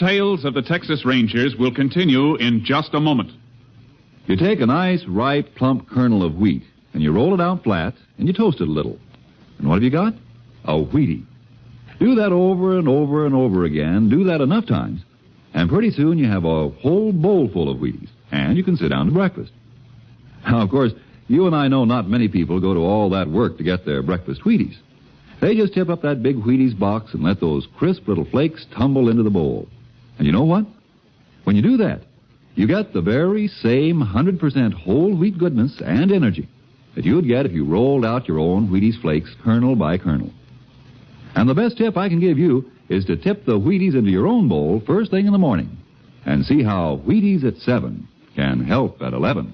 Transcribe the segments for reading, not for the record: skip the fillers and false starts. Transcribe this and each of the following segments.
Tales of the Texas Rangers will continue in just a moment. You take a nice, ripe, plump kernel of wheat, and you roll it out flat, and you toast it a little. And what have you got? A Wheatie. Do that over and over and over again. Do that enough times, and pretty soon you have a whole bowl full of Wheaties, and you can sit down to breakfast. Now, of course, you and I know not many people go to all that work to get their breakfast Wheaties. They just tip up that big Wheaties box and let those crisp little flakes tumble into the bowl. And you know what? When you do that, you get the very same 100% whole wheat goodness and energy that you'd get if you rolled out your own Wheaties flakes kernel by kernel. And the best tip I can give you is to tip the Wheaties into your own bowl first thing in the morning and see how Wheaties at 7 can help at 11.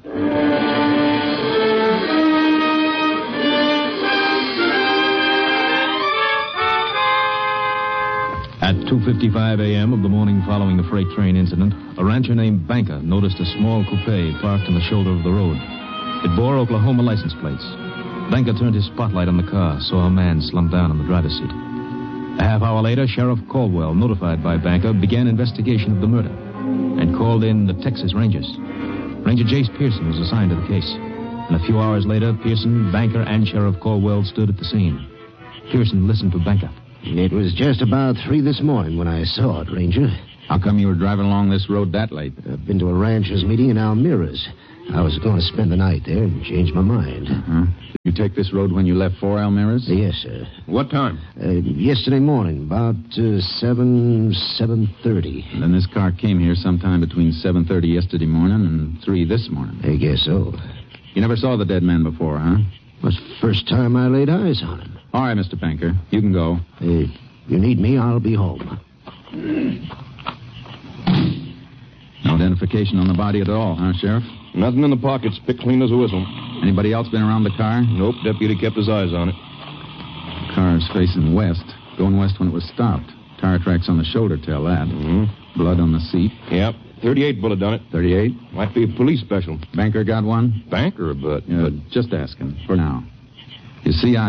At 2:55 a.m. of the morning following the freight train incident, a rancher named Banker noticed a small coupe parked on the shoulder of the road. It bore Oklahoma license plates. Banker turned his spotlight on the car, saw a man slumped down on the driver's seat. A half hour later, Sheriff Caldwell, notified by Banker, began investigation of the murder and called in the Texas Rangers. Ranger Jace Pearson was assigned to the case. And a few hours later, Pearson, Banker, and Sheriff Caldwell stood at the scene. Pearson listened to Banker. It was just about 3 this morning when I saw it, Ranger. How come you were driving along this road that late? I've been to a rancher's meeting in Almirez. I was going to spend the night there and change my mind. Did you take this road when you left for Almirez? Yes, sir. What time? Yesterday morning, about 7:30. And then this car came here sometime between 7:30 yesterday morning and 3 this morning. I guess so. You never saw the dead man before, huh? It was the first time I laid eyes on him. All right, Mr. Banker. You can go. If you need me, I'll be home. No identification on the body at all, huh, Sheriff? Nothing in the pockets, picked clean as a whistle. Anybody else been around the car? Nope, deputy kept his eyes on it. The car's facing west. Going west when it was stopped. Tire tracks on the shoulder tell that. Blood on the seat. Yep, 38 bullet done it. 38? Might be a police special. Banker got one? Banker, but just asking, for now. You see,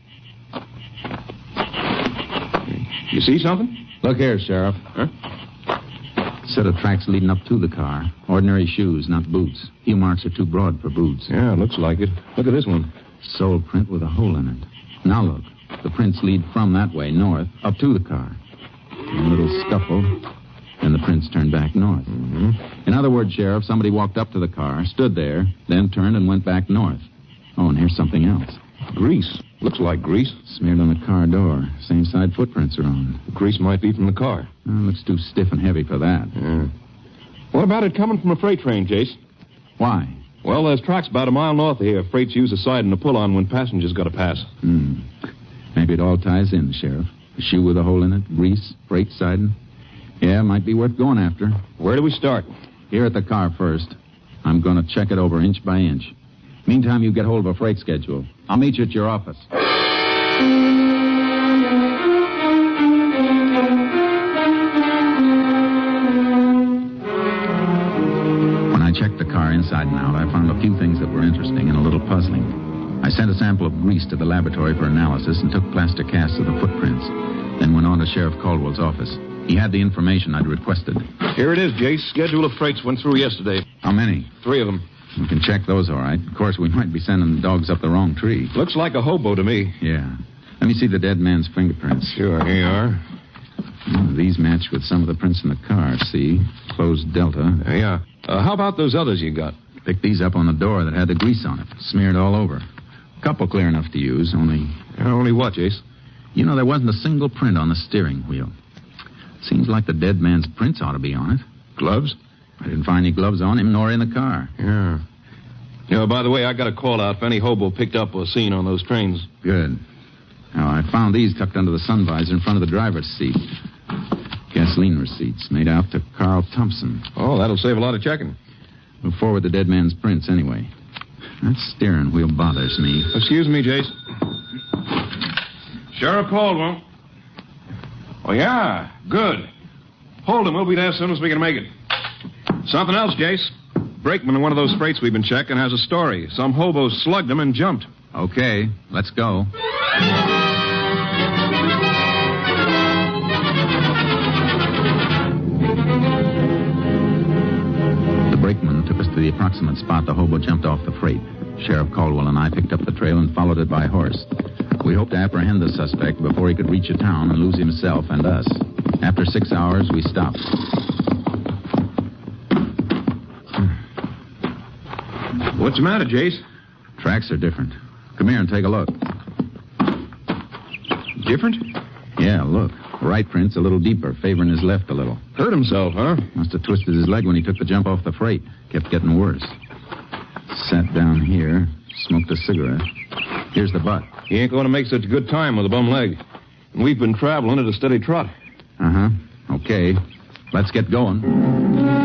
You see something? Look here, Sheriff. Huh? Set of tracks leading up to the car. Ordinary shoes, not boots. Heel marks are too broad for boots. Yeah, looks like it. Look at this one. Sole print with a hole in it. Now look. The prints lead from that way, north, up to the car. A little scuffle, and the prints turn back north. In other words, Sheriff, somebody walked up to the car, stood there, then turned and went back north. Oh, and here's something else. Grease. Looks like grease. Smeared on the car door. Same side footprints are on. The grease might be from the car. Looks too stiff and heavy for that. Yeah. What about it coming from a freight train, Jace? Why? Well, there's tracks about a mile north of here. Freight's use a siding to pull on when passengers got to pass. Maybe it all ties in, Sheriff. A shoe with a hole in it, grease, freight siding. Yeah, might be worth going after. Where do we start? Here at the car first. I'm going to check it over inch by inch. Meantime, you get hold of a freight schedule. I'll meet you at your office. When I checked the car inside and out, I found a few things that were interesting and a little puzzling. I sent a sample of grease to the laboratory for analysis and took plaster casts of the footprints. Then went on to Sheriff Caldwell's office. He had the information I'd requested. Here it is, Jace. Schedule of freights went through yesterday. How many? 3 of them. We can check those, all right. Of course, we might be sending the dogs up the wrong tree. Looks like a hobo to me. Yeah. Let me see the dead man's fingerprints. Sure, here you are. These match with some of the prints in the car. See? Closed delta. Yeah. How about those others you got? Picked these up on the door that had the grease on it. Smeared all over. Couple clear enough to use, only... Only what, Jace? You know, there wasn't a single print on the steering wheel. Seems like the dead man's prints ought to be on it. Gloves? I didn't find any gloves on him, nor in the car. Yeah. By the way, I got a call out if any hobo picked up or seen on those trains. Good. Now, I found these tucked under the sun visor in front of the driver's seat. Gasoline receipts made out to Carl Thompson. Oh, that'll save a lot of checking. We'll forward the dead man's prints anyway. That steering wheel bothers me. Excuse me, Jace. Sheriff Caldwell. Oh, yeah. Good. Hold him. We'll be there as soon as we can make it. Something else, Jace. Brakeman in one of those freights we've been checking has a story. Some hobos slugged him and jumped. Okay, let's go. to the approximate spot the hobo jumped off the freight. Sheriff Caldwell and I picked up the trail and followed it by horse. We hoped to apprehend the suspect before he could reach a town and lose himself and us. After 6 hours, we stopped. What's the matter, Jace? Tracks are different. Come here and take a look. Different? Yeah, look. The right print's a little deeper, favoring his left a little. Hurt himself, huh? Must have twisted his leg when he took the jump off the freight. Kept getting worse. Sat down here, smoked a cigarette. Here's the butt. He ain't going to make such a good time with a bum leg. And we've been traveling at a steady trot. Uh-huh. Okay. Let's get going.